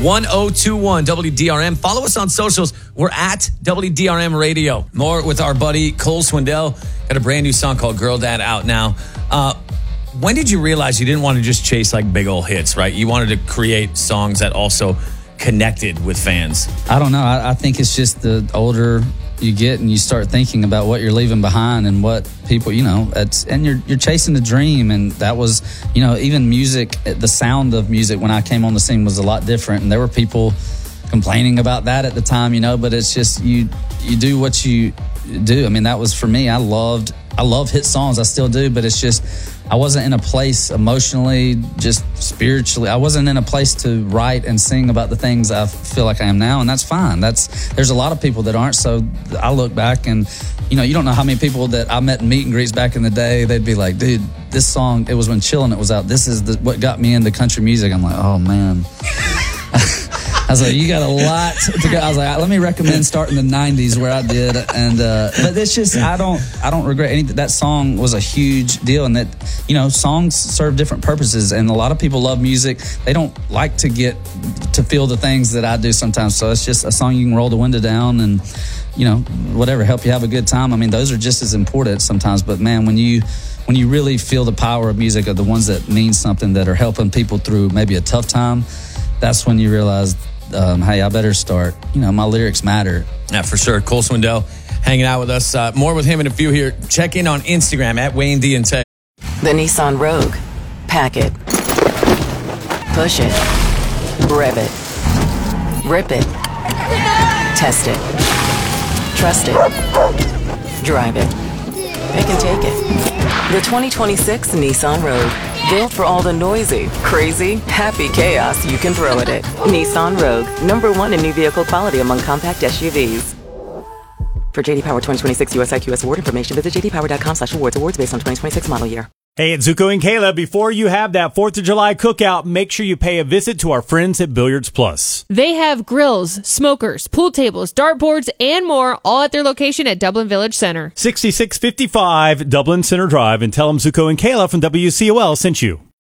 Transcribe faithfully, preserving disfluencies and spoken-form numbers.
one oh two one W D R M. Follow us on socials. We're at W D R M Radio. More with our buddy Cole Swindell. Got a brand new song called Girl Dad out now. Uh, when did you realize you didn't want to just chase like big old hits, right? You wanted to create songs that also connected with fans. I don't know. I, I think it's just the older you get and you start thinking about what you're leaving behind and what people, you know, it's, and you're you're chasing a dream. And that was, you know, even music, the sound of music when I came on the scene was a lot different. And there were people complaining about that at the time, you know, but it's just you you do what you do. I mean, that was for me. I loved I love hit songs. I still do, but it's just I wasn't in a place emotionally, just spiritually. I wasn't in a place to write and sing about the things I feel like I am now, and that's fine. That's there's a lot of people that aren't. So I look back and, you know, you don't know how many people that I met in meet and greets back in the day. They'd be like, dude, this song, it was when Chillin' It was out. This is the, what got me into country music. I'm like, oh, man. I was like, you got a lot to go. I was like, let me recommend starting the nineties where I did. And, uh, but it's just, I don't, I don't regret anything. That song was a huge deal. And that, you know, songs serve different purposes. And a lot of people love music. They don't like to get to feel the things that I do sometimes. So it's just a song you can roll the window down and, you know, whatever, help you have a good time. I mean, those are just as important sometimes. But man, when you, when you really feel the power of music, are the ones that mean something, that are helping people through maybe a tough time, that's when you realize, Um, hey, I better start. You know, my lyrics matter. Yeah, for sure. Cole Swindell hanging out with us. Uh, more with him in a few here. Check in on Instagram at Wayne D and Tech. The Nissan Rogue. Pack it. Push it. Rev it. Rip it. Test it. Trust it. Drive it. It can take it. The twenty twenty-six Nissan Rogue. Built for all the noisy, crazy, happy chaos you can throw at it. Nissan Rogue, number one in new vehicle quality among compact S U Vs. For J D Power twenty twenty-six U S I Q S award information, visit j d power dot com slash awards. Awards based on twenty twenty-six model year. Hey, it's Zuko and Kayla. Before you have that fourth of July cookout, make sure you pay a visit to our friends at Billiards Plus. They have grills, smokers, pool tables, dartboards, and more, all at their location at Dublin Village Center. sixty-six fifty-five Dublin Center Drive, and tell them Zuko and Kayla from W C O L sent you.